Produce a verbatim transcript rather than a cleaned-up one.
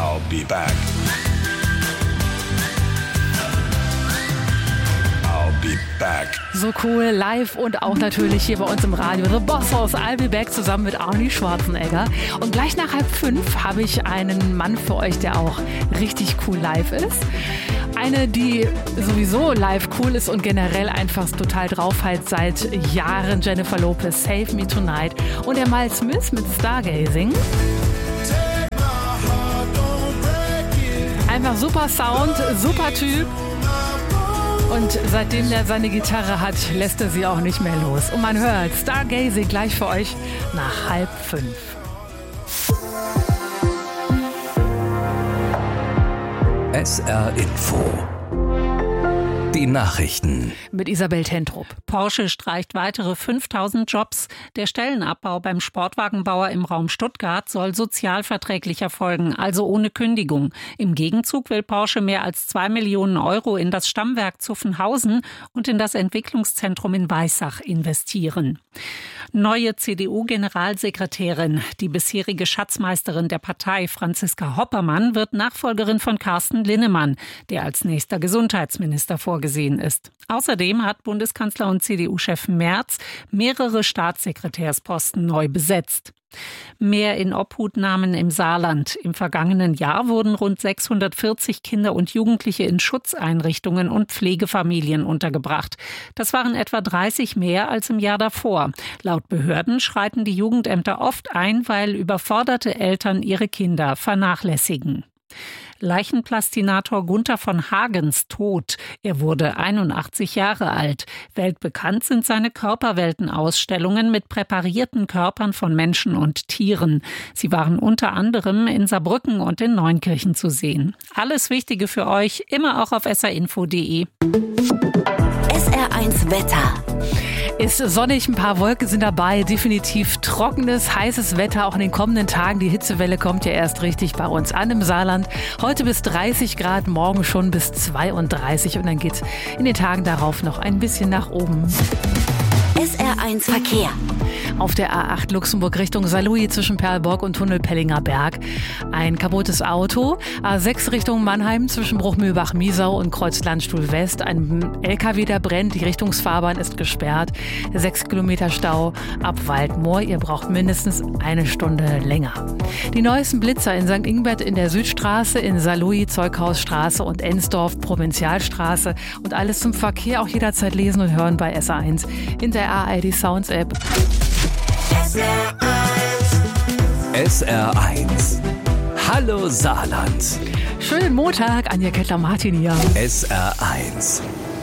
I'll be back. Be back. So cool, live und auch natürlich hier bei uns im Radio. The Boss House, I'll be back zusammen mit Arnie Schwarzenegger. Und gleich nach halb fünf habe ich einen Mann für euch, der auch richtig cool live ist. Eine, die sowieso live cool ist und generell einfach total drauf hat seit Jahren. Jennifer Lopez, Save Me Tonight. Und der Miles Smith mit Stargazing. Einfach super Sound, super Typ. Und seitdem er seine Gitarre hat, lässt er sie auch nicht mehr los. Und man hört Stargazing gleich für euch nach halb fünf. S R Info. Die Nachrichten. Mit Isabel Tentrup. Porsche streicht weitere fünftausend Jobs. Der Stellenabbau beim Sportwagenbauer im Raum Stuttgart soll sozialverträglich erfolgen, also ohne Kündigung. Im Gegenzug will Porsche mehr als zwei Millionen Euro in das Stammwerk Zuffenhausen und in das Entwicklungszentrum in Weissach investieren. Neue C D U-Generalsekretärin, die bisherige Schatzmeisterin der Partei, Franziska Hoppermann, wird Nachfolgerin von Carsten Linnemann, der als nächster Gesundheitsminister vorgesehen ist. Außerdem hat Bundeskanzler und C D U-Chef Merz mehrere Staatssekretärsposten neu besetzt. Mehr in Obhutnahmen im Saarland. Im vergangenen Jahr wurden rund sechshundertvierzig Kinder und Jugendliche in Schutzeinrichtungen und Pflegefamilien untergebracht. Das waren etwa dreißig mehr als im Jahr davor. Laut Behörden schreiten die Jugendämter oft ein, weil überforderte Eltern ihre Kinder vernachlässigen. Leichenplastinator Gunther von Hagens tot. Er wurde einundachtzig Jahre alt. Weltbekannt sind seine Körperweltenausstellungen mit präparierten Körpern von Menschen und Tieren. Sie waren unter anderem in Saarbrücken und in Neunkirchen zu sehen. Alles Wichtige für euch, immer auch auf s r info punkt d e. S R eins Wetter. Ist sonnig, ein paar Wolken sind dabei, definitiv trockenes, heißes Wetter auch in den kommenden Tagen. Die Hitzewelle kommt ja erst richtig bei uns an im Saarland. Heute bis dreißig Grad, morgen schon bis zweiunddreißig und dann geht's in den Tagen darauf noch ein bisschen nach oben. S R eins Verkehr. Auf der A acht Luxemburg Richtung Saarlouis zwischen Perlborg und Tunnel-Pellinger Berg. Ein kaputtes Auto. A sechs Richtung Mannheim zwischen Bruchmühlbach-Miesau und Kreuz-Landstuhl West. Ein L K W, der brennt. Die Richtungsfahrbahn ist gesperrt. Sechs Kilometer Stau ab Waldmoor. Ihr braucht mindestens eine Stunde länger. Die neuesten Blitzer in Sankt Ingbert in der Südstraße, in Saarlouis, Zeughausstraße und Ensdorf, Provinzialstraße. Und alles zum Verkehr auch jederzeit lesen und hören bei S R eins in der A R D Sounds App. S R eins. S R eins. Hallo Saarland. Schönen Montag, Anja Kettler-Martin hier. S R eins.